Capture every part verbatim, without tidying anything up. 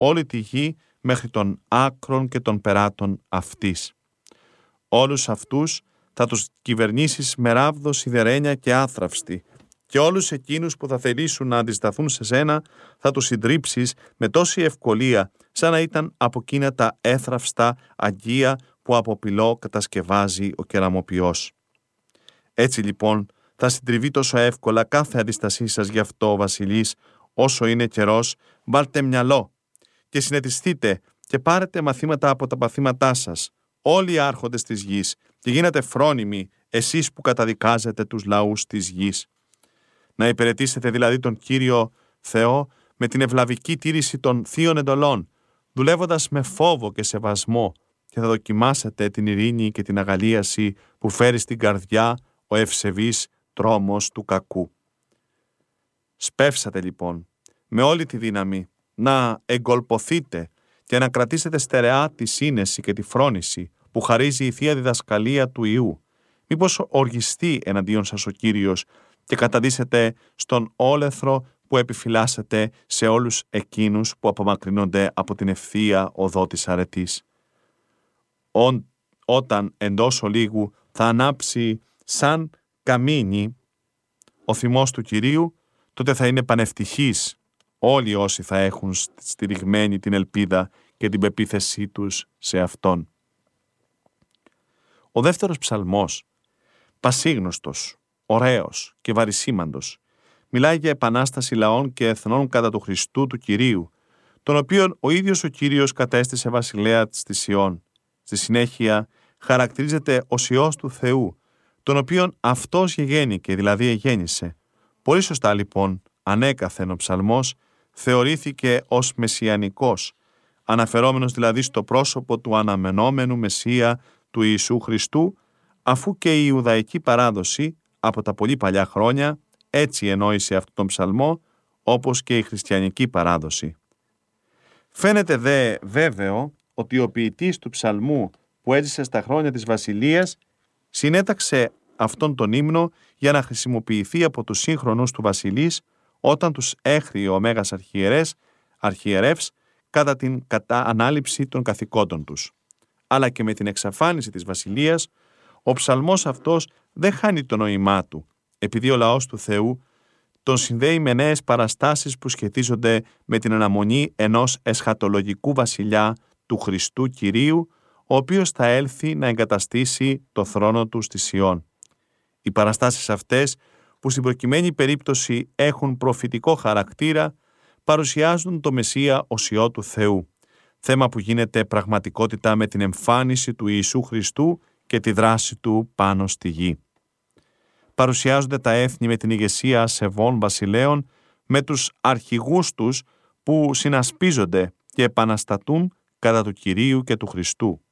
όλη τη γη μέχρι των άκρων και των περάτων αυτής. Όλους αυτούς θα τους κυβερνήσεις με ράβδο, σιδερένια και άθραυστη, και όλους εκείνους που θα θελήσουν να αντισταθούν σε σένα θα τους συντρίψεις με τόση ευκολία, σαν να ήταν από εκείνα τα έθραυστα αγγεία που από πυλό κατασκευάζει ο κεραμοποιός. Έτσι λοιπόν θα συντριβεί τόσο εύκολα κάθε αντίστασή σας. Γι' αυτό, βασιλείς, όσο είναι καιρός, βάλτε μυαλό και συνετιστείτε και πάρετε μαθήματα από τα παθήματά σας, όλοι οι άρχοντες της γης, και γίνατε φρόνιμοι εσείς που καταδικάζετε τους λαούς της γης. Να υπηρετήσετε δηλαδή τον Κύριο Θεό με την ευλαβική τήρηση των θείων εντολών, δουλεύοντας με φόβο και σεβασμό, και θα δοκιμάσετε την ειρήνη και την αγαλίαση που φέρει στην καρδιά ο ευσεβής τρόμος του κακού. Σπεύσατε λοιπόν με όλη τη δύναμη να εγκολποθείτε και να κρατήσετε στερεά τη σύνεση και τη φρόνηση που χαρίζει η Θεία Διδασκαλία του Ιού. Μήπως οργιστεί εναντίον σας ο Κύριος και καταδύσετε στον όλεθρο που επιφυλάσσετε σε όλους εκείνους που απομακρύνονται από την ευθεία οδό της αρετής. Ό, όταν εντός ολίγου θα ανάψει σαν καμίνι ο θυμός του Κυρίου, τότε θα είναι πανευτυχείς όλοι όσοι θα έχουν στηριγμένη την ελπίδα και την πεποίθησή τους σε Αυτόν. Ο δεύτερος ψαλμός, πασίγνωστος, ωραίος και βαρισίμαντος, μιλάει για επανάσταση λαών και εθνών κατά του Χριστού του Κυρίου, τον οποίον ο ίδιος ο Κύριος κατέστησε βασιλέα της Σιών. Στη συνέχεια χαρακτηρίζεται ως Υιός του Θεού, τον οποίον αυτός γεγέννηκε, δηλαδή εγέννησε. Πολύ σωστά λοιπόν, ανέκαθεν ο ψαλμός θεωρήθηκε ως μεσιανικός, αναφερόμενος δηλαδή στο πρόσωπο του αναμενόμενου Μεσσία του Ιησού Χριστού, αφού και η Ιουδαϊκή παράδοση από τα πολύ παλιά χρόνια έτσι ενόησε αυτόν τον ψαλμό, όπως και η χριστιανική παράδοση. Φαίνεται δε βέβαιο ότι ο ποιητής του ψαλμού που έζησε στα χρόνια της βασιλείας συνέταξε αυτόν τον ύμνο για να χρησιμοποιηθεί από τους σύγχρονους του βασιλείς όταν τους έχριε ο Μέγας Αρχιερές, Αρχιερεύς κατά την κατά ανάληψη των καθηκόντων τους. Αλλά και με την εξαφάνιση της βασιλείας, ο ψαλμός αυτός δεν χάνει το νόημά του, επειδή ο λαός του Θεού τον συνδέει με νέες παραστάσεις που σχετίζονται με την αναμονή ενός εσχατολογικού βασιλιά του Χριστού Κυρίου, ο οποίος θα έλθει να εγκαταστήσει το θρόνο του στη Σιών. Οι παραστάσεις αυτές, που στην προκειμένη περίπτωση έχουν προφητικό χαρακτήρα, παρουσιάζουν το Μεσσία ως Υιό του Θεού, θέμα που γίνεται πραγματικότητα με την εμφάνιση του Ιησού Χριστού και τη δράση του πάνω στη γη. Παρουσιάζονται τα έθνη με την ηγεσία ασεβών βασιλέων, με τους αρχηγούς τους που συνασπίζονται και επαναστατούν κατά του Κυρίου και του Χριστού.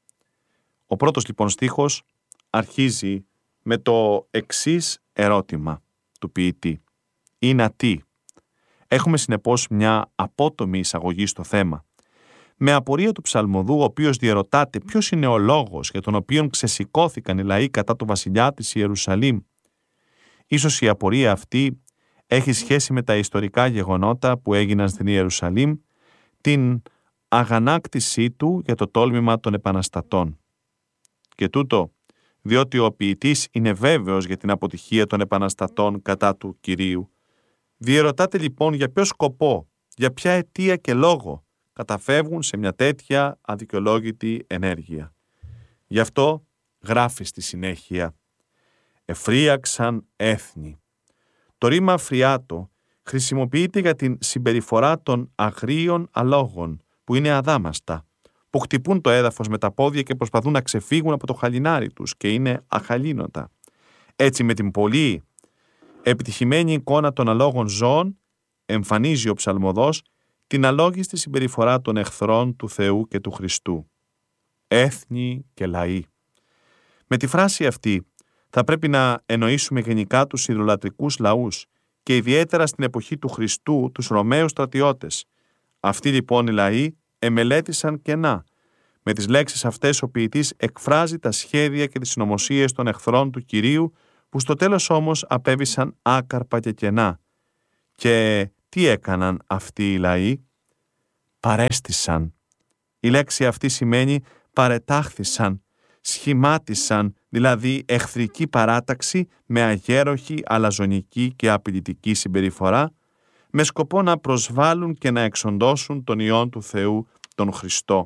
Ο πρώτος λοιπόν στίχος αρχίζει με το εξής ερώτημα του ποιητή. Είναι τι? Έχουμε συνεπώς μια απότομη εισαγωγή στο θέμα. Με απορία του ψαλμοδού, ο οποίος διερωτάται ποιος είναι ο λόγος για τον οποίο ξεσηκώθηκαν οι λαοί κατά του βασιλιά της Ιερουσαλήμ. Ίσως η απορία αυτή έχει σχέση με τα ιστορικά γεγονότα που έγιναν στην Ιερουσαλήμ, την αγανάκτησή του για το τόλμημα των επαναστατών. Και τούτο διότι ο ποιητής είναι βέβαιος για την αποτυχία των επαναστατών κατά του Κυρίου. Διερωτάται λοιπόν για ποιο σκοπό, για ποια αιτία και λόγο καταφεύγουν σε μια τέτοια αδικαιολόγητη ενέργεια. Γι' αυτό γράφει στη συνέχεια «Εφρίαξαν έθνη». Το ρήμα φριάτο χρησιμοποιείται για την συμπεριφορά των αγρίων αλόγων που είναι αδάμαστα, που χτυπούν το έδαφος με τα πόδια και προσπαθούν να ξεφύγουν από το χαλινάρι τους και είναι αχαλήνοτα. Έτσι με την πολύ επιτυχημένη εικόνα των αλόγων ζώων εμφανίζει ο ψαλμοδός την αλόγιστη συμπεριφορά των εχθρών του Θεού και του Χριστού. Έθνη και λαοί. Με τη φράση αυτή θα πρέπει να εννοήσουμε γενικά τους ιδωλατρικούς λαούς και ιδιαίτερα στην εποχή του Χριστού τους Ρωμαίους στρατιώτες. Αυτοί λοιπόν οι λαοί εμελέτησαν κενά. Με τις λέξεις αυτές ο ποιητής εκφράζει τα σχέδια και τις συνωμοσίες των εχθρών του Κυρίου, που στο τέλος όμως απέβησαν άκαρπα και κενά. Και τι έκαναν αυτοί οι λαοί? παρέστησαν. Η λέξη αυτή σημαίνει παρετάχθησαν, σχημάτισαν, δηλαδή εχθρική παράταξη με αγέροχη, αλαζονική και απειλητική συμπεριφορά, με σκοπό να προσβάλλουν και να εξοντώσουν τον Υιόν του Θεού, τον Χριστό.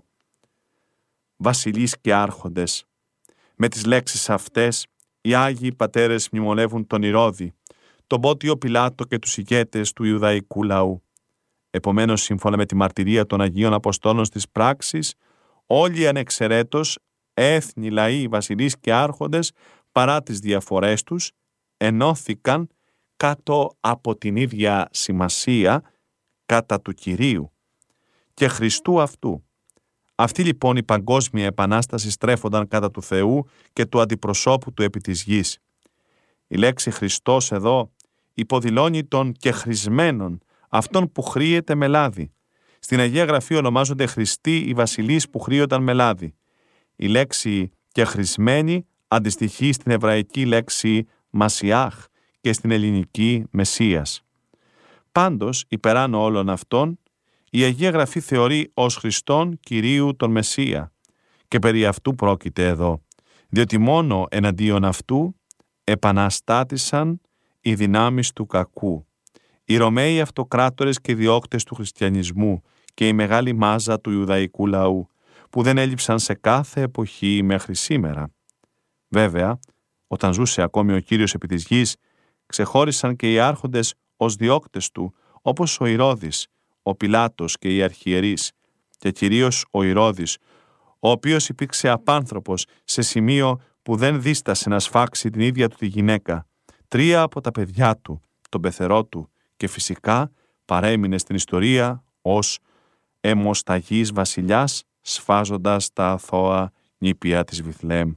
Βασιλείς και άρχοντες. Με τις λέξεις αυτές, οι Άγιοι Πατέρες μνημονεύουν τον Ηρώδη, τον Πόντιο Πιλάτο και τους ηγέτες του Ιουδαϊκού λαού. Επομένως, σύμφωνα με τη μαρτυρία των Αγίων Αποστόλων στις πράξεις, όλοι ανεξαιρέτως, έθνη, λαοί, βασιλείς και άρχοντες, παρά τις διαφορές τους, ενώθηκαν κάτω από την ίδια σημασία, κατά του Κυρίου και Χριστού αυτού. Αυτή λοιπόν η παγκόσμια επανάσταση στρέφονταν κατά του Θεού και του αντιπροσώπου του επί της γης. Η λέξη Χριστός εδώ υποδηλώνει τον κεχρισμένον, αυτόν που χρύεται με λάδι. Στην Αγία Γραφή ονομάζονται Χριστοί οι βασιλείς που χρύονταν με λάδι. Η λέξη κεχρισμένη αντιστοιχεί στην εβραϊκή λέξη Μασιάχ και στην ελληνική Μεσσίας. Πάντως, υπεράνω όλων αυτών, η Αγία Γραφή θεωρεί ως Χριστόν Κυρίου τον Μεσσία και περί αυτού πρόκειται εδώ, διότι μόνο εναντίον αυτού επαναστάτησαν οι δυνάμεις του κακού, οι Ρωμαίοι αυτοκράτορες και διώκτες του χριστιανισμού και η μεγάλη μάζα του Ιουδαϊκού λαού, που δεν έλειψαν σε κάθε εποχή μέχρι σήμερα. Βέβαια, όταν ζούσε ακόμη ο Κύριος επί της γης, ξεχώρισαν και οι άρχοντες ως διώκτες του, όπως ο Ηρώδης, ο Πιλάτος και οι αρχιερείς, και κυρίως ο Ηρώδης, ο οποίος υπήρξε απάνθρωπος σε σημείο που δεν δίστασε να σφάξει την ίδια του τη γυναίκα, τρία από τα παιδιά του, τον πεθερό του, και φυσικά παρέμεινε στην ιστορία ως αιμοσταγής βασιλιάς, σφάζοντας τα αθώα νήπια της Βιθλεέμ.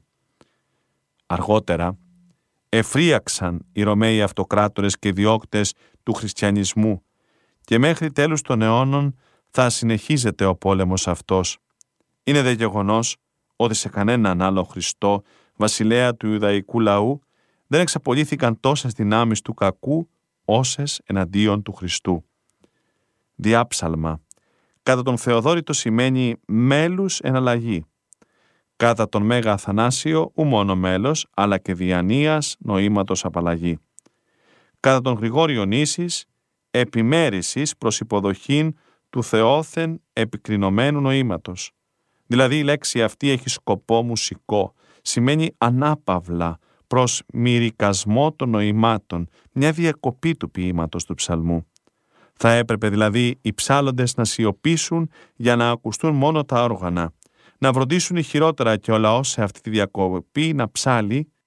Αργότερα, εφρίαξαν οι Ρωμαίοι αυτοκράτορες και διώκτες του χριστιανισμού και μέχρι τέλους των αιώνων θα συνεχίζεται ο πόλεμος αυτός. Είναι δε γεγονός ότι σε κανέναν άλλο Χριστό, βασιλέα του Ιουδαϊκού λαού, δεν εξαπολύθηκαν τόσες δυνάμεις του κακού όσες εναντίον του Χριστού. Διάψαλμα. Κατά τον Θεοδόρητο σημαίνει μέλους εναλλαγή. Κατά τον Μέγα Αθανάσιο ου μόνο μέλος, αλλά και διανοίας νοήματος απαλλαγή. Κατά τον Γρηγόριο Νήσης, επιμέρησης προς υποδοχήν του θεόθεν επικρινωμένου νοήματος. Δηλαδή η λέξη αυτή έχει σκοπό μουσικό, σημαίνει ανάπαυλα προς μυρικασμό των νοημάτων, μια διακοπή του ποίηματος του ψαλμού. Θα έπρεπε δηλαδή οι ψάλλοντες να σιωπήσουν για να ακουστούν μόνο τα όργανα, να βροντίσουν χειρότερα και ο λαός σε αυτή τη διακοπή να ψάλει